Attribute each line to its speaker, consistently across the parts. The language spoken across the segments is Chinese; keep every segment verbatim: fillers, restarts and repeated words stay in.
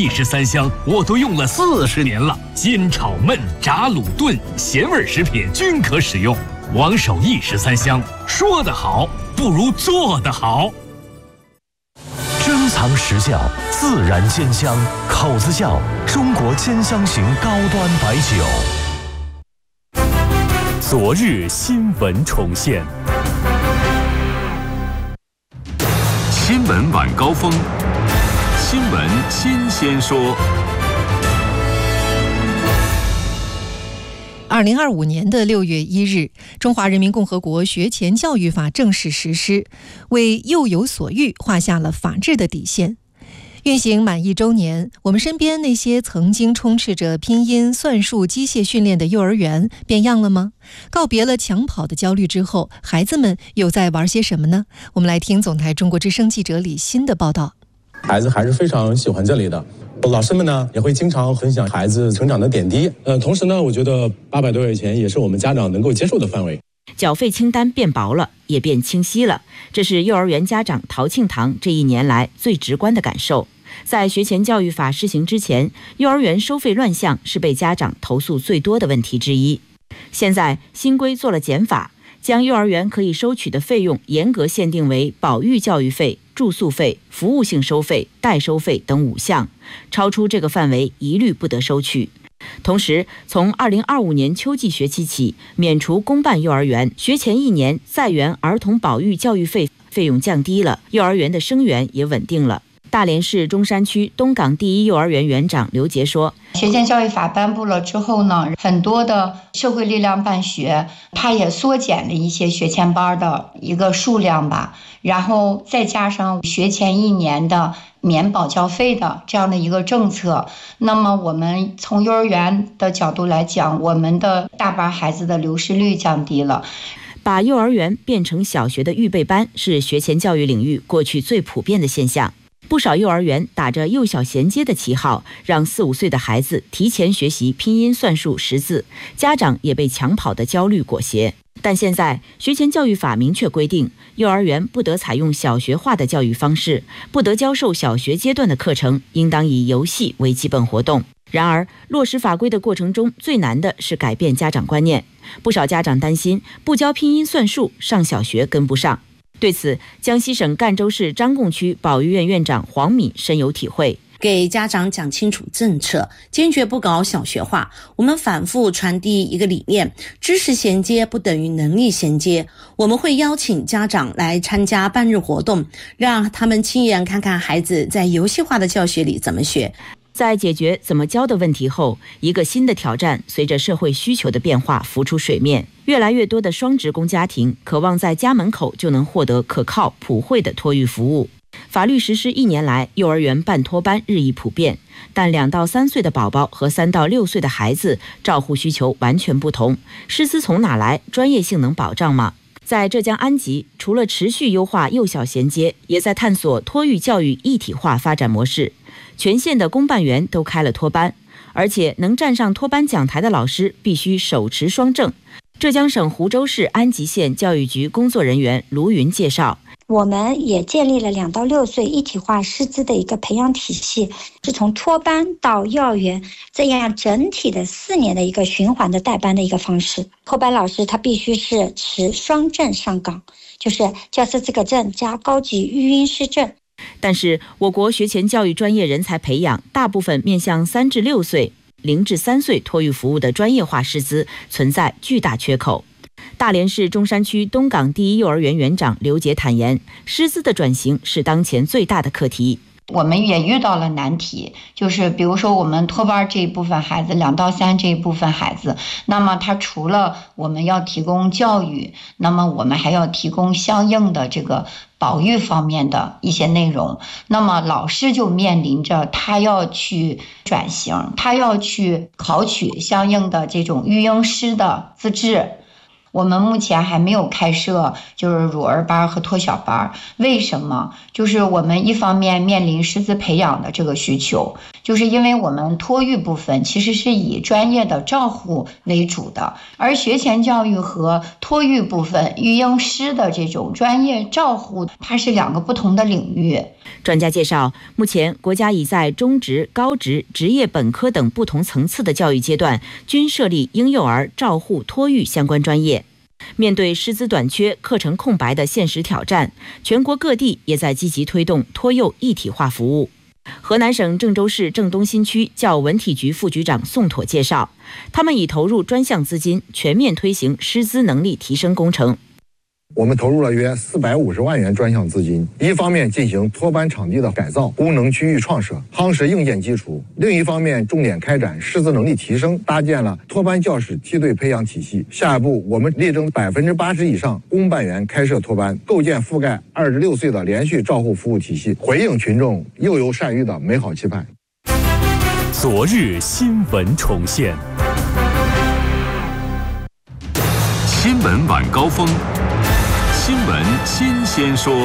Speaker 1: 一食三香我都用了四十年了，煎炒焖炸卤炖咸味食品均可使用。王守一食三香，说得好不如做得好。
Speaker 2: 珍藏实窖，自然煎香，口子窖，中国煎香型高端白酒。
Speaker 3: 昨日新闻重现，
Speaker 4: 新闻晚高峰，新闻新鲜说。
Speaker 5: 二零二五年的六月一日，中华人民共和国学前教育法正式实施，为幼有所育画下了法治的底线。运行满一周年，我们身边那些曾经充斥着拼音、算术、机械训练的幼儿园变样了吗？告别了抢跑的焦虑之后，孩子们又在玩些什么呢？我们来听总台中国之声记者李欣的报道。
Speaker 6: 孩子还是非常喜欢这里的，老师们呢也会经常分享孩子成长的点滴。呃，同时呢，我觉得八百多块钱也是我们家长能够接受的范围。
Speaker 7: 缴费清单变薄了，也变清晰了，这是幼儿园家长陶庆堂这一年来最直观的感受。在学前教育法施行之前，幼儿园收费乱象是被家长投诉最多的问题之一。现在新规做了减法，将幼儿园可以收取的费用严格限定为保育教育费、住宿费、服务性收费、代收费等五项，超出这个范围一律不得收取。同时，从二零二五年秋季学期起，免除公办幼儿园学前一年在园儿童保育教育费费用降低了，幼儿园的生源也稳定了。大连市中山区东港第一幼儿园园长刘杰说，
Speaker 8: 学前教育法颁布了之后呢，很多的社会力量办学，它也缩减了一些学前班的一个数量吧，然后再加上学前一年的免保教费的这样的一个政策，那么我们从幼儿园的角度来讲，我们的大班孩子的流失率降低了。
Speaker 7: 把幼儿园变成小学的预备班是学前教育领域过去最普遍的现象。不少幼儿园打着幼小衔接的旗号，让四五岁的孩子提前学习拼音、算术、识字，家长也被抢跑的焦虑裹挟。但现在学前教育法明确规定，幼儿园不得采用小学化的教育方式，不得教授小学阶段的课程，应当以游戏为基本活动。然而，落实法规的过程中，最难的是改变家长观念。不少家长担心，不教拼音算术，上小学跟不上。对此，江西省赣州市张贡区保育院院长黄敏深有体会。
Speaker 9: 给家长讲清楚政策，坚决不搞小学化。我们反复传递一个理念，知识衔接不等于能力衔接。我们会邀请家长来参加半日活动，让他们亲眼看看孩子在游戏化的教学里怎么学。
Speaker 7: 在解决怎么教的问题后，一个新的挑战随着社会需求的变化浮出水面。越来越多的双职工家庭渴望在家门口就能获得可靠普惠的托育服务。法律实施一年来，幼儿园办托班日益普遍，但两到三岁的宝宝和三到六岁的孩子照护需求完全不同，师资从哪来？专业性能保障吗？在浙江安吉，除了持续优化幼小衔接，也在探索托育教育一体化发展模式。全县的公办园都开了托班，而且能站上托班讲台的老师必须手持双证。浙江省湖州市安吉县教育局工作人员卢云介绍，
Speaker 10: 我们也建立了两到六岁一体化师资的一个培养体系，是从托班到幼儿园这样整体的四年的一个循环的带班的一个方式。托班老师他必须是持双证上岗，就是教师资格证加高级育婴师证。
Speaker 7: 但是我国学前教育专业人才培养大部分面向三至六岁、零至三岁托育服务的专业化师资存在巨大缺口。大连市中山区东港第一幼儿园园长刘杰坦言，师资的转型是当前最大的课题。
Speaker 8: 我们也遇到了难题，就是比如说我们托班这一部分孩子，两到三这一部分孩子，那么他除了我们要提供教育，那么我们还要提供相应的这个保育方面的一些内容。那么老师就面临着他要去转型，他要去考取相应的这种育婴师的资质。我们目前还没有开设就是乳儿班和托小班，为什么？就是我们一方面面临师资培养的这个需求， 就是因为我们托育部分其实是以专业的照护为主的，而学前教育和托育部分育婴师的这种专业照护，它是两个不同的领域。
Speaker 7: 专家介绍，目前国家已在中职、高职、职业本科等不同层次的教育阶段均设立婴幼儿照护托育相关专业。面对师资短缺、课程空白的现实挑战，全国各地也在积极推动托幼一体化服务。河南省郑州市郑东新区教文体局副局长宋妥介绍，他们已投入专项资金，全面推行师资能力提升工程。
Speaker 11: 我们投入了约四百五十万元专项资金，一方面进行托班场地的改造、功能区域创设，夯实硬件基础；另一方面重点开展师资能力提升，搭建了托班教师梯队培养体系。下一步，我们力争百分之八十以上公办园开设托班，构建覆盖二十六岁的连续照护服务体系，回应群众幼幼善育的美好期盼。
Speaker 3: 昨日新闻重现，
Speaker 4: 新闻晚高峰。新闻新鲜说。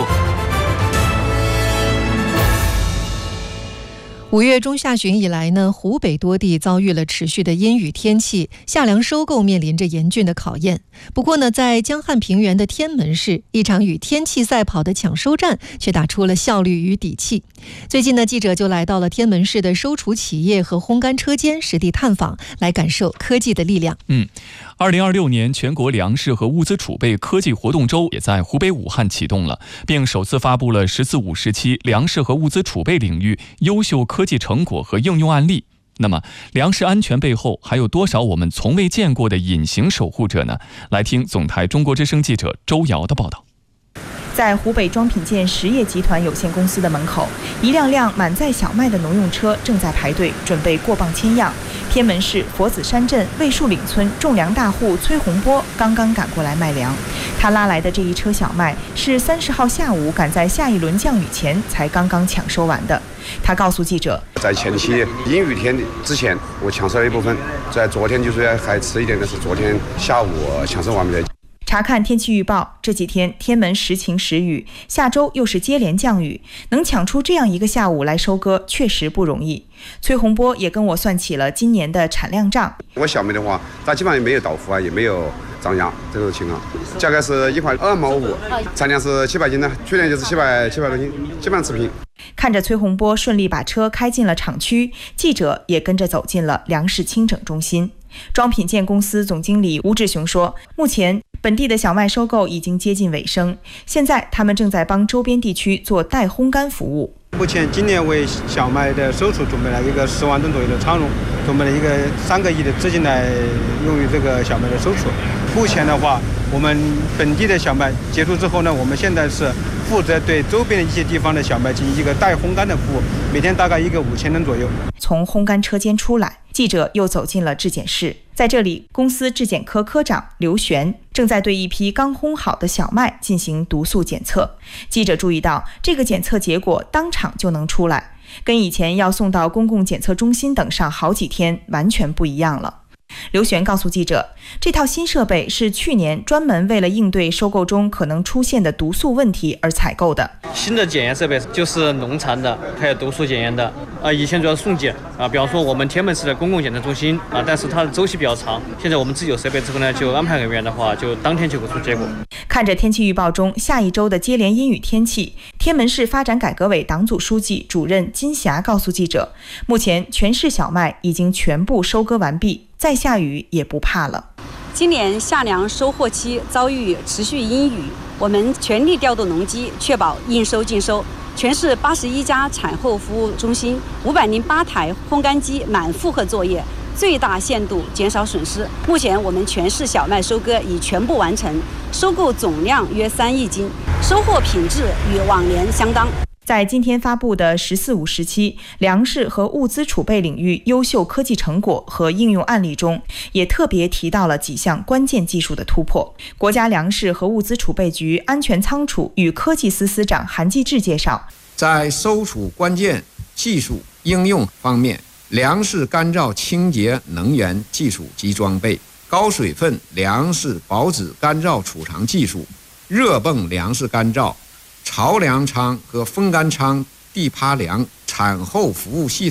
Speaker 5: 五月中下旬以来呢，湖北多地遭遇了持续的阴雨天气，夏粮收购面临着严峻的考验。不过呢，在江汉平原的天门市，一场与天气赛跑的抢收战却打出了效率与底气。最近呢，记者就来到了天门市的收储企业和烘干车间实地探访，来感受科技的力量。
Speaker 12: 嗯，二零二六年全国粮食和物资储备科技活动周也在湖北武汉启动了，并首次发布了“十四五”时期粮食和物资储备领域优秀科技成果和应用案例。那么，粮食安全背后还有多少我们从未见过的隐形守护者呢？来听总台中国之声记者周瑶的报道。
Speaker 13: 在湖北装品建实业集团有限公司的门口，一辆辆满载小麦的农用车正在排队，准备过磅签样。天门市佛子山镇魏树岭村种粮大户崔洪波刚刚赶过来卖粮，他拉来的这一车小麦是三十号下午赶在下一轮降雨前才刚刚抢收完的。他告诉记者，
Speaker 14: 在前期阴雨天之前，我抢收了一部分，在昨天就是还迟一点的是昨天下午抢收完毕的。
Speaker 13: 查看天气预报，这几天天门时晴时雨，下周又是接连降雨，能抢出这样一个下午来收割，确实不容易。崔洪波也跟我算起了今年的产量账。
Speaker 14: 我小麦的话，它基本上也没有倒伏啊，也没有涨价这种情况，价格是一块二毛五，产量是七百斤的，去年就是七百七百多斤，基本上持平。
Speaker 13: 看着崔洪波顺利把车开进了厂区，记者也跟着走进了粮食清整中心。装品建公司总经理吴志雄说，目前本地的小麦收购已经接近尾声，现在他们正在帮周边地区做代烘干服务。
Speaker 15: 目前今年为小麦的收储准备了一个十万吨左右的仓容，准备了一个三个亿的资金来用于这个小麦的收储。目前的话，我们本地的小麦结束之后呢，我们现在是负责对周边的一些地方的小麦进行一个代烘干的服务，每天大概一个五千吨左右。
Speaker 13: 从烘干车间出来，记者又走进了质检室，在这里，公司质检科科长刘璇正在对一批刚烘好的小麦进行毒素检测。记者注意到，这个检测结果当场就能出来，跟以前要送到公共检测中心等上好几天完全不一样了。刘璇告诉记者，这套新设备是去年专门为了应对收购中可能出现的毒素问题而采购的。
Speaker 16: 新的检验设备就是农残的，还有毒素检验的。呃，以前主要是送检啊，比方说我们天门市的公共检测中心啊，但是它的周期比较长。现在我们自己有设备之后呢，就安排人员的话，就当天就会出结果。
Speaker 13: 看着天气预报中下一周的接连阴雨天气，天门市发展改革委党组书记、主任金霞告诉记者，目前全市小麦已经全部收割完毕，再下雨也不怕了。
Speaker 17: 今年夏粮收获期遭遇持续阴雨，我们全力调动农机，确保应收尽收。全市八十一家产后服务中心，五百零八台烘干机满负荷作业，最大限度减少损失。目前我们全市小麦收割已全部完成，收购总量约三亿斤，收获品质与往年相当。
Speaker 13: 在今天发布的“十四五”时期粮食和物资储备领域优秀科技成果和应用案例中，也特别提到了几项关键技术的突破。国家粮食和物资储备局安全仓储与科技司司长韩继志介绍，
Speaker 18: 在收储关键技术应用方面，粮食干燥清洁能源技术及装备、高水分粮食保质干燥储藏技术、热泵粮食干燥、槽粮仓和风干仓地趴粮产后服务系统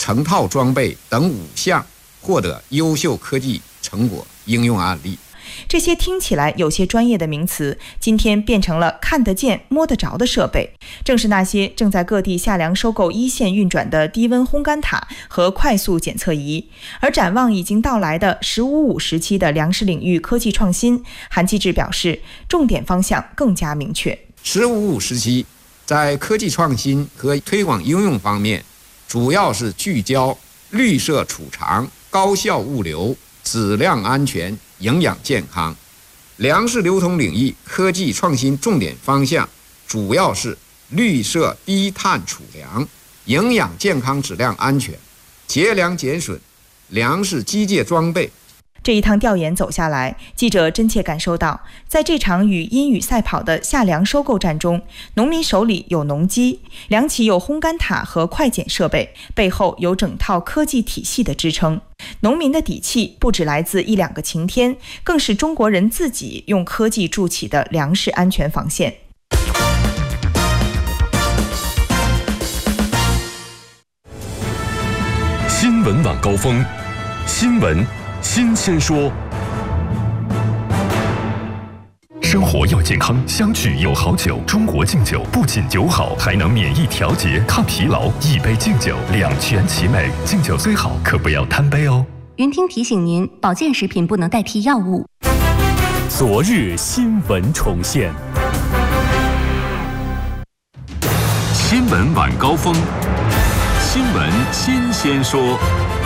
Speaker 18: 成套装备等五项获得优秀科技成果应用案例。
Speaker 13: 这些听起来有些专业的名词，今天变成了看得见、摸得着的设备。正是那些正在各地下梁收购一线运转的低温烘干塔和快速检测仪。而展望已经到来的“十五五”时期的粮食领域科技创新，韩基智表示，重点方向更加明确。
Speaker 18: “十五五”时期在科技创新和推广应用方面，主要是聚焦绿色储藏、高效物流、质量安全、营养健康。粮食流通领域科技创新重点方向主要是绿色低碳储粮、营养健康、质量安全、节粮减损、粮食机械装备。
Speaker 13: 这一趟调研走下来，记者真切感受到，在这场与阴雨赛跑的夏粮收购战中，农民手里有农机，粮企有烘干塔和快检设备，背后有整套科技体系的支撑。农民的底气不只来自一两个晴天，更是中国人自己用科技筑起的粮食安全防线。
Speaker 2: 新闻晚高峰，新闻新鲜说。生活要健康，相聚有好酒。中国敬酒不仅酒好，还能免疫调节、抗疲劳。一杯敬酒，两全其美。敬酒最好，可不要贪杯哦。
Speaker 19: 云听提醒您，保健食品不能代替药物。
Speaker 3: 昨日新闻重现。
Speaker 4: 新闻晚高峰，新闻新鲜说。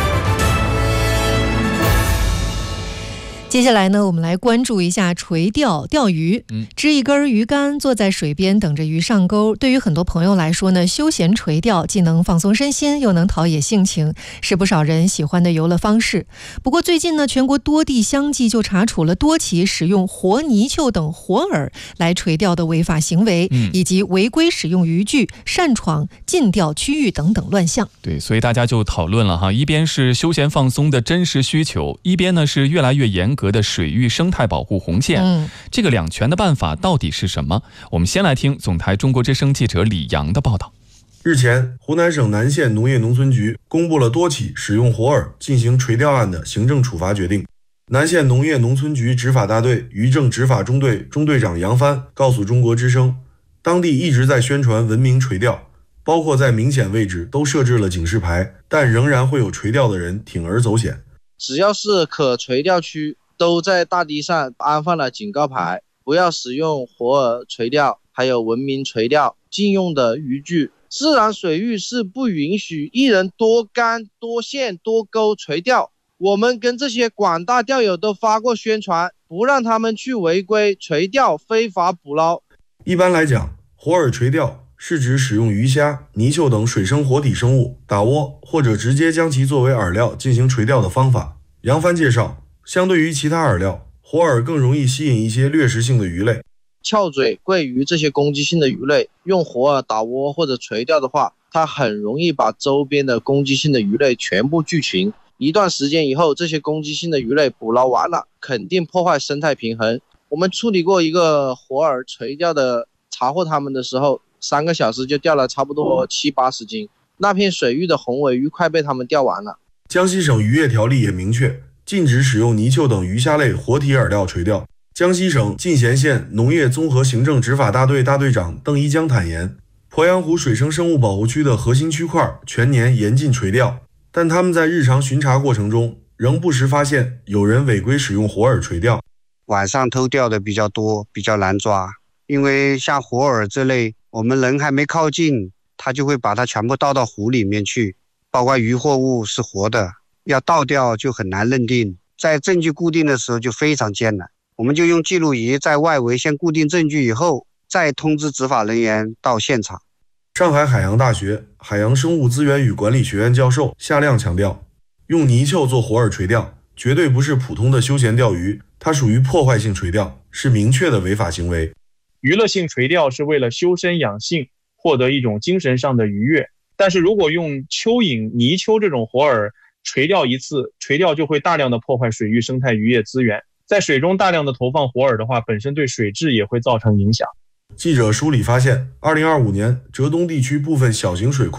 Speaker 5: 接下来呢，我们来关注一下垂钓钓鱼。嗯，支一根鱼竿，坐在水边等着鱼上钩。对于很多朋友来说呢，休闲垂钓既能放松身心，又能陶冶性情，是不少人喜欢的游乐方式。不过最近呢，全国多地相继就查处了多起使用活泥鳅等活饵来垂钓的违法行为，嗯、以及违规使用渔具、擅闯禁钓区域等等乱象。
Speaker 12: 对，所以大家就讨论了哈，一边是休闲放松的真实需求，一边呢是越来越严格的水域生态保护红线。嗯，这个两全的办法到底是什么？我们先来听总台中国之声记者李阳的报道。
Speaker 20: 日前，湖南省南县农业农村局公布了多起使用活饵进行垂钓案的行政处罚决定。南县农业农村局执法大队渔政执法中队中队长杨帆告诉中国之声，当地一直在宣传文明垂钓，包括在明显位置都设置了警示牌，但仍然会有垂钓的人铤而走险。
Speaker 21: 只要是可垂钓区，都在大堤上安放了警告牌，不要使用活饵垂钓，还有文明垂钓禁用的渔具。自然水域是不允许一人多竿、多线、多钩垂钓。我们跟这些广大钓友都发过宣传，不让他们去违规垂钓、非法捕捞。
Speaker 20: 一般来讲，活饵垂钓是指使用鱼虾、泥鳅等水生活体生物打窝，或者直接将其作为饵料进行垂钓的方法。杨帆介绍，相对于其他饵料，活饵更容易吸引一些掠食性的鱼类，
Speaker 21: 翘嘴、桂鱼这些攻击性的鱼类，用活饵打窝或者垂钓的话，它很容易把周边的攻击性的鱼类全部聚群。一段时间以后，这些攻击性的鱼类捕捞完了，肯定破坏生态平衡。我们处理过一个活饵垂钓的，查获它们的时候，三个小时就钓了差不多七八十斤，那片水域的红尾鱼快被他们钓完了。
Speaker 20: 江西省渔业条例也明确禁止使用泥鳅等鱼虾类活体饵料垂钓。江西省进贤县农业综合行政执法大队大队长邓一江坦言，鄱阳湖水生生物保护区的核心区块全年严禁垂钓，但他们在日常巡查过程中仍不时发现有人违规使用活饵垂钓。
Speaker 22: 晚上偷钓的比较多，比较难抓，因为像活饵这类，我们人还没靠近，他就会把它全部倒到湖里面去，包括渔获物是活的，要倒钓就很难认定，在证据固定的时候就非常艰难。我们就用记录仪在外围先固定证据以后，再通知执法人员到现场。
Speaker 20: 上海海洋大学海洋生物资源与管理学院教授夏亮强调，用泥鳅做活饵垂钓绝对不是普通的休闲钓鱼，它属于破坏性垂钓，是明确的违法行为。
Speaker 23: 娱乐性垂钓是为了修身养性，获得一种精神上的愉悦，但是如果用蚯蚓、泥鳅这种活饵垂钓一次，垂钓就会大量的破坏水域生态渔业资源，在水中大量的投放活饵的话，本身对水质也会造成影响。
Speaker 20: 记者梳理发现，二零二五年浙东地区部分小型水库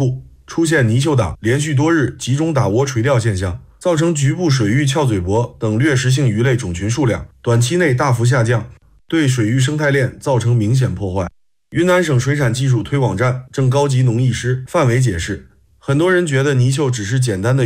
Speaker 20: 出现泥鳅党连续多日集中打窝垂钓现象，造成局部水域鞘嘴跛等掠食性鱼类种群数量短期内大幅下降，对水域生态链造成明显破坏。云南省水产技术推广站正高级农艺师范伟解释，很多人觉得泥鳅只是简单的